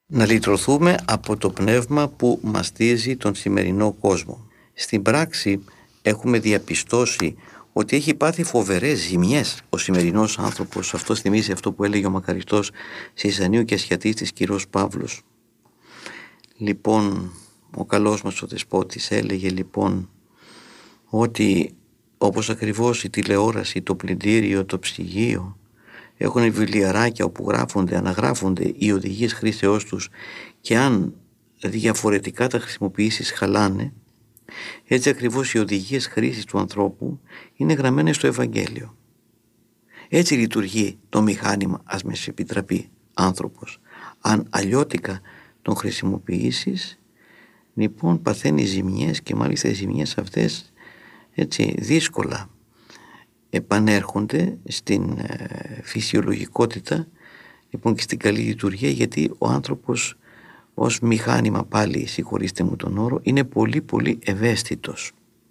Να λυτρωθούμε από το πνεύμα που μαστίζει τον σημερινό κόσμο. Στην πράξη έχουμε διαπιστώσει ότι έχει πάθει φοβερές ζημιές ο σημερινός άνθρωπος. Αυτό θυμίζει αυτό που έλεγε ο μακαριστός Σισανίου και ασιατής κυρός Παύλος. Λοιπόν, ο καλός μας ο Δεσπότης έλεγε λοιπόν ότι όπως ακριβώς η τηλεόραση, το πλυντήριο, το ψυγείο έχουν βιβλιαράκια όπου αναγράφονται οι οδηγίες χρήσεώς τους και αν διαφορετικά τα χρησιμοποιήσεις χαλάνε, έτσι ακριβώς οι οδηγίες χρήσης του ανθρώπου είναι γραμμένες στο Ευαγγέλιο. Έτσι λειτουργεί το μηχάνημα, ας με σε επιτραπεί, άνθρωπος. Αν αλλιώτικα τον χρησιμοποιήσεις, λοιπόν παθαίνει ζημιές και μάλιστα οι ζημιές αυτές έτσι δύσκολα επανέρχονται στην φυσιολογικότητα λοιπόν και στην καλή λειτουργία, γιατί ο άνθρωπος ως μηχάνημα, πάλι συγχωρήστε μου τον όρο, είναι πολύ πολύ ευαίσθητος.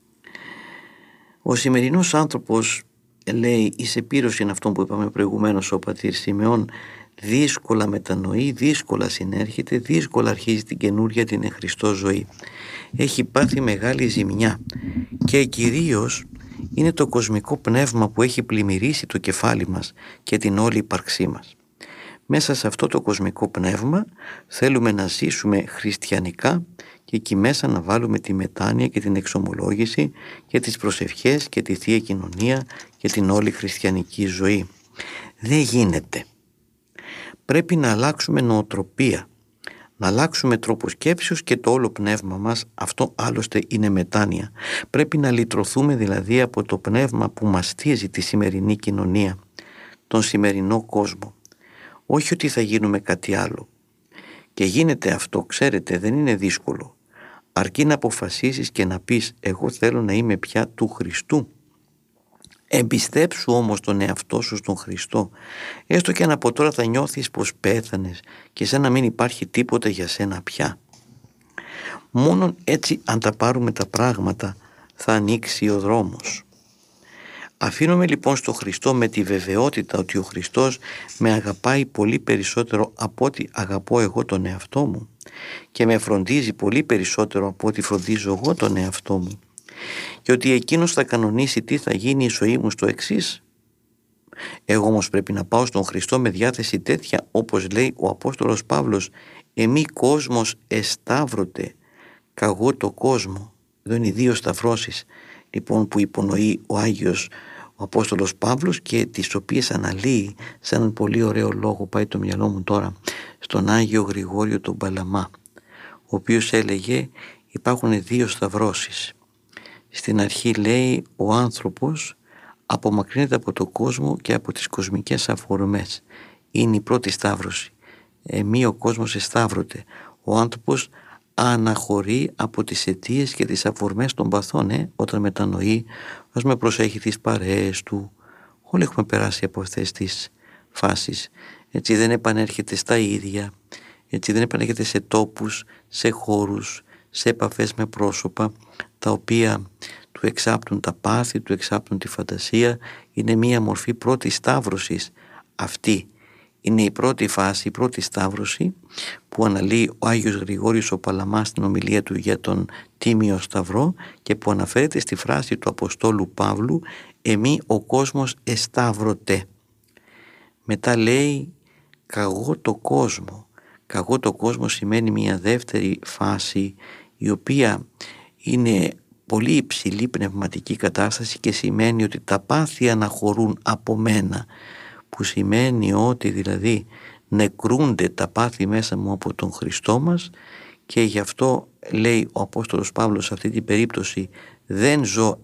Ο σημερινός άνθρωπος, λέει, εις επίρρωση είναι αυτό που είπαμε προηγουμένως ο πατήρ Σιμεών, δύσκολα μετανοεί, δύσκολα συνέρχεται, δύσκολα αρχίζει την καινούρια, την Χριστό ζωή. Έχει πάθει μεγάλη ζημιά και κυρίως είναι το κοσμικό πνεύμα που έχει πλημμυρίσει το κεφάλι μας και την όλη ύπαρξή μας. Μέσα σε αυτό το κοσμικό πνεύμα θέλουμε να ζήσουμε χριστιανικά και εκεί μέσα να βάλουμε τη μετάνοια και την εξομολόγηση και τις προσευχές και τη Θεία Κοινωνία και την όλη χριστιανική ζωή. Δεν γίνεται. Πρέπει να αλλάξουμε νοοτροπία, να αλλάξουμε τρόπο σκέψεως και το όλο πνεύμα μας, αυτό άλλωστε είναι μετάνοια. Πρέπει να λυτρωθούμε δηλαδή από το πνεύμα που μαστίζει τη σημερινή κοινωνία, τον σημερινό κόσμο. Όχι ότι θα γίνουμε κάτι άλλο. Και γίνεται αυτό, ξέρετε, δεν είναι δύσκολο. Αρκεί να αποφασίσεις και να πεις εγώ θέλω να είμαι πια του Χριστού. Εμπιστέψου όμως τον εαυτό σου στον Χριστό. Έστω και αν από τώρα θα νιώθεις πως πέθανες και σαν να μην υπάρχει τίποτα για σένα πια. Μόνον έτσι αν τα πάρουμε τα πράγματα θα ανοίξει ο δρόμος. Αφήνομαι λοιπόν στο Χριστό με τη βεβαιότητα ότι ο Χριστός με αγαπάει πολύ περισσότερο από ό,τι αγαπώ εγώ τον εαυτό μου και με φροντίζει πολύ περισσότερο από ό,τι φροντίζω εγώ τον εαυτό μου και ότι εκείνος θα κανονίσει τι θα γίνει η ζωή μου στο εξής. Εγώ όμως πρέπει να πάω στον Χριστό με διάθεση τέτοια, όπως λέει ο Απόστολος Παύλος, «Εμεί κόσμος εσταύρωτε, καγώ το κόσμο». Εδώ είναι οι δύο σταυρώσεις λοιπόν που υπονοεί ο Άγιος ο Απόστολος Παύλος και τις οποίες αναλύει σε έναν πολύ ωραίο λόγο, πάει το μυαλό μου τώρα, στον Άγιο Γρηγόριο τον Παλαμά, ο οποίος έλεγε υπάρχουν δύο σταυρώσεις. Στην αρχή λέει ο άνθρωπος απομακρύνεται από τον κόσμο και από τις κοσμικές αφορμές. Είναι η πρώτη σταύρωση. Εμεί ο κόσμος εσταύρωται. Ο άνθρωπος αναχωρεί από τις αιτίες και τις αφορμές των παθών, όταν μετανοεί, ας με προσέχει τις παρέες του. Όλοι έχουμε περάσει από αυτές τις φάσεις. Έτσι δεν επανέρχεται στα ίδια, έτσι δεν επανέρχεται σε τόπους, σε χώρους, σε επαφές με πρόσωπα τα οποία του εξάπτουν τα πάθη, του εξάπτουν τη φαντασία. Είναι μία μορφή πρώτης σταύρωσης. Αυτή είναι η πρώτη φάση, η πρώτη σταύρωση που αναλύει ο Άγιος Γρηγόριος ο Παλαμάς στην ομιλία του για τον Τίμιο Σταυρό και που αναφέρεται στη φράση του Αποστόλου Παύλου «Εμεί ο κόσμος εσταύρωτε». Μετά λέει «Καγώ το κόσμο». «Καγώ το κόσμο» σημαίνει μια δεύτερη φάση η οποία είναι πολύ υψηλή πνευματική κατάσταση και σημαίνει ότι τα πάθη αναχωρούν από μένα, που σημαίνει ότι δηλαδή νεκρούνται τα πάθη μέσα μου από τον Χριστό μας και γι' αυτό λέει ο Απόστολος Παύλος σε αυτή την περίπτωση δεν ζω